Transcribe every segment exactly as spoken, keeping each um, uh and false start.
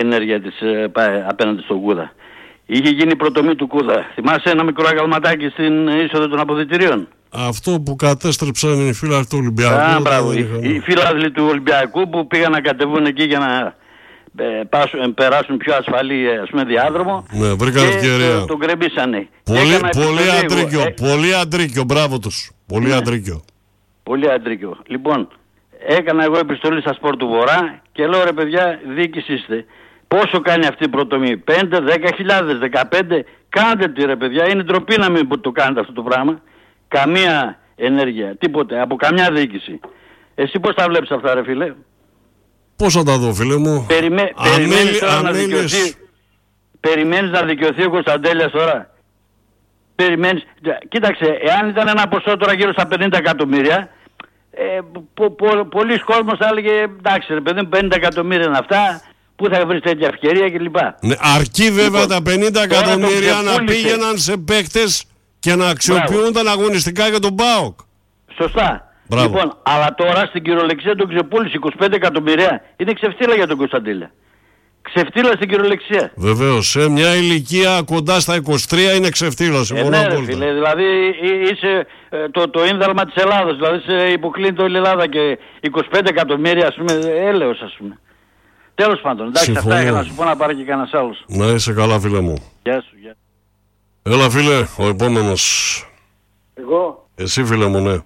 ενέργεια της ε, απέναντι στον Κούδα. Είχε γίνει η πρωτομή του Κούδα. Θυμάσαι ένα μικρό αγαλματάκι στην είσοδο των αποδυτηρίων? Αυτό που κατέστρεψαν οι φίλαθλοι του Ολυμπιακού. Α, μπράβο. Οι, οι φίλαθλοι του Ολυμπιακού που πήγαν να κατεβούν εκεί για να ε, πάσουν, περάσουν πιο ασφαλή ας πούμε, διάδρομο. Ναι, βρήκαν ευκαιρία. Το, τον κρεμπίσανε. Πολύ, πολύ αντρίκιο. Ε, πολύ αντρίκιο. Μπράβο τους. Πολύ ναι. αντρίκιο. Πολύ αντρίκιο. Λοιπόν, έκανα εγώ επιστολή στα Σπορ του Βορρά και λέω ρε παιδιά, διοίκηση είστε. Πόσο κάνει αυτή η πρωτομή? πέντε, δέκα χιλιάδες, δεκαπέντε. Κάντε τη ρε παιδιά. Είναι ντροπή να μην το κάνετε αυτό το πράγμα. Καμία ενέργεια, τίποτε, από καμιά διοίκηση. Εσύ πώς τα βλέπεις αυτά ρε φίλε? Πώς θα τα δω φίλε μου? Περιμέ... Αμέλη, περιμένεις, τώρα αμέλης... να δικαιωθεί... περιμένεις να δικαιωθεί ο Κωνσταντέλιας τώρα? Περιμένεις... Κοίταξε, εάν ήταν ένα ποσό τώρα γύρω στα πενήντα εκατομμύρια, ε, πο, πο, πολλοί κόσμος θα έλεγε εντάξει ρε παιδί, πενήντα εκατομμύρια είναι αυτά, πού θα βρεις τέτοια ευκαιρία κλπ. Ναι, αρκεί βέβαια λοιπόν, τα πενήντα εκατομμύρια να πήγαιναν σε παίκτες και να αξιοποιούνταν αγωνιστικά για τον ΠΑΟΚ. Σωστά. Μπράβο. Λοιπόν, αλλά τώρα στην κυριολεξία τον ξεπούλησε είκοσι πέντε εκατομμύρια. Είναι ξεφτύλα για τον Κωνσταντέλια. Ξεφτύλα στην κυριολεξία. Βεβαίως, σε μια ηλικία κοντά στα είκοσι τρία είναι ξεφτύλα. Ε, ναι, ρε, φίλε, δηλαδή είσαι το, το ίνδαλμα της Ελλάδας. Δηλαδή σε υποκλίνει το Ελλάδα και είκοσι πέντε εκατομμύρια, ας πούμε, έλεος, ας πούμε. Τέλος πάντων, εντάξει, συμφωνώ. Αυτά ήθελα να σου πω να πάρει και κανένας άλλος. Να είσαι καλά, φίλε μου. Γεια σου, γεια. Έλα, φίλε, ο επόμενος. Εγώ. Εσύ, φίλε μου, ναι.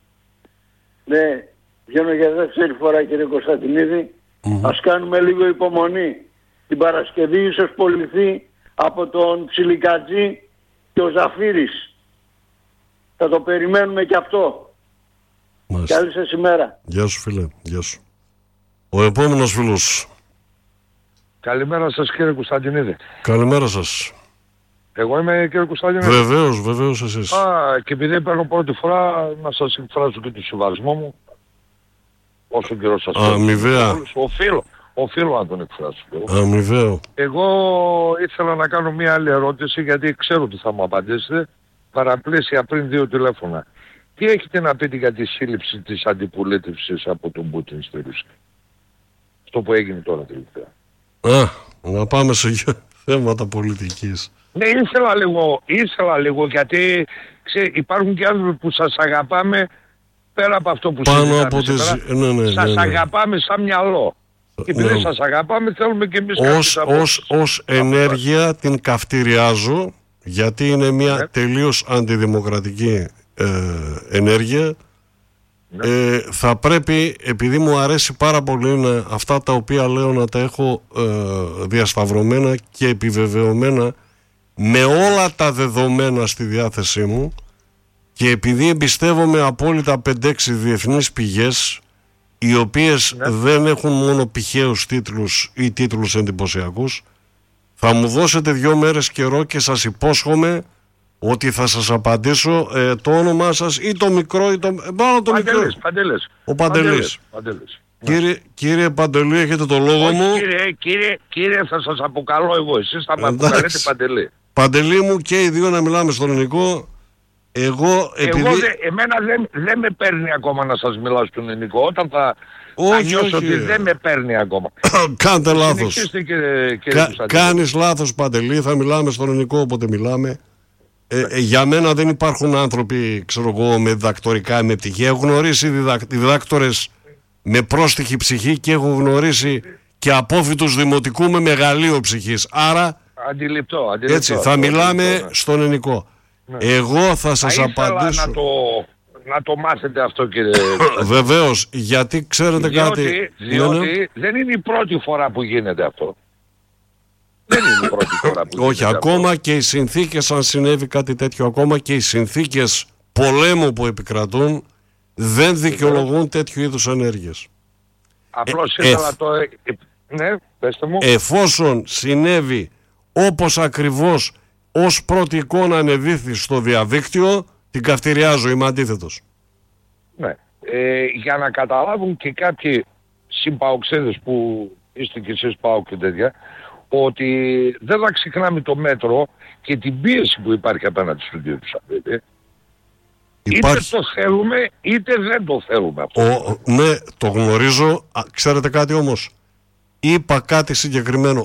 Ναι, βγαίνω για δεύτερη φορά, κύριε Κωνσταντινίδη. Mm-hmm. Ας κάνουμε λίγο υπομονή. Την Παρασκευή ίσως πωληθεί από τον Ψιλικατζή και ο Ζαφύρης. Θα το περιμένουμε και αυτό. Μάλιστα. Καλή σας ημέρα. Γεια σου, φίλε. Γεια σου. Ο επόμενος φίλος. Καλημέρα σας, κύριε Κωνσταντινίδη. Καλημέρα σας. Εγώ είμαι, κύριε Κωνσταντινίδη. Βεβαίως, βεβαίως εσείς. Α, και επειδή παίρνω πρώτη φορά να σας εκφράσω και το συμβασμό μου, όσο καιρό σας φέρνω. Αμοιβαία. Οφείλω, οφείλω να τον εκφράσω. Αμοιβαίο. Εγώ ήθελα να κάνω μία άλλη ερώτηση, γιατί ξέρω ότι θα μου απαντήσετε, παραπλήσια πριν δύο τηλέφωνα. Τι έχετε να πείτε για τη σύλληψη της αντιπολίτευσης από τον Πούτιν στη Ρωσία? Αυτό που έγινε τώρα τελευταία. Α, να πάμε σε θέματα πολιτικής. Ναι, ήθελα λίγο, ήθελα λίγο, γιατί ξέρει, υπάρχουν και άνθρωποι που σας αγαπάμε πέρα από αυτό που πάνω από τις... σήμερα, ναι, ναι, ναι, σας ναι. αγαπάμε σαν μυαλό. Και επειδή ναι. σας αγαπάμε θέλουμε και εμείς ως, ως, ως ενέργεια την καυτηριάζω, γιατί είναι μια ναι. τελείως αντιδημοκρατική ε, ενέργεια. Ναι. Ε, θα πρέπει, επειδή μου αρέσει πάρα πολύ να, αυτά τα οποία λέω να τα έχω ε, διασταυρωμένα και επιβεβαιωμένα με όλα τα δεδομένα στη διάθεσή μου, και επειδή εμπιστεύομαι απόλυτα πέντε έξι διεθνείς πηγές, οι οποίες ναι. δεν έχουν μόνο πηχαίους τίτλους ή τίτλους εντυπωσιακούς, θα μου δώσετε δύο μέρες καιρό και σας υπόσχομαι ότι θα σας απαντήσω ε, το όνομά σας ή το μικρό ή το, ε, πάνω το Παντελής, μικρό. Παντελής. Ο Παντελής. Παντελής. Κύριε, κύριε Παντελή, έχετε το λόγο Όχι, μου. Κύριε, κύριε, κύριε, θα σας αποκαλώ εγώ. Εσείς θα με αποκαλείτε Παντελή. Παντελή μου, και οι δύο να μιλάμε στον ελληνικό. Εγώ, επειδή... Εγώ δε, εμένα δεν, δεν με παίρνει ακόμα να σας μιλάω στον ελληνικό. Όταν θα, θα νιώσω ότι δεν με παίρνει ακόμα. Κάντε λάθος. Κύριε, κύριε Κα, κάνεις λάθος, Παντελή. Θα μιλάμε στον ελληνικό όποτε μιλάμε. Ε, ε, για μένα δεν υπάρχουν άνθρωποι, ξέρω εγώ, με διδακτορικά, με πτυχία. Έχω γνωρίσει διδακ, διδάκτορες με πρόστιχη ψυχή και έχω γνωρίσει και απόφοιτους δημοτικού με μεγαλείο ψυχής. Άρα, αντιληπτό, αντιληπτό, έτσι, θα το, μιλάμε αντιληπτό, ναι. στον ελληνικό. Ναι. Εγώ θα σας θα απαντήσω. Να το, να το μάθετε αυτό, κύριε. Βεβαίως, γιατί ξέρετε διότι, κάτι. Διότι ναι. δεν είναι η πρώτη φορά που γίνεται αυτό. Δεν είναι η πρώτη φορά που όχι, γίνεται ακόμα αυτό. Και οι συνθήκες, αν συνέβη κάτι τέτοιο, ακόμα και οι συνθήκες πολέμου που επικρατούν δεν δικαιολογούν τέτοιου είδους ενέργειες. Απλώς ε, ήθελα ε, το... Ε, ναι, πέστε μου. Εφόσον συνέβη όπως ακριβώς ως πρώτη εικόνα ανεβήθη στο διαδίκτυο, την καυτηριάζω, είμαι αντίθετος. Ναι. Ε, για να καταλάβουν και κάποιοι συμπαοξέδες που είστε και εσείς πάω και τέτοια, ότι δεν θα ξεχνάμε το μέτρο και την πίεση που υπάρχει απέναντι στον κύριο Ψαβίδη. Υπάρχει... Είτε το θέλουμε είτε δεν το θέλουμε αυτό. Ο, ναι, το γνωρίζω. Α, ξέρετε κάτι όμως. είπα κάτι συγκεκριμένο.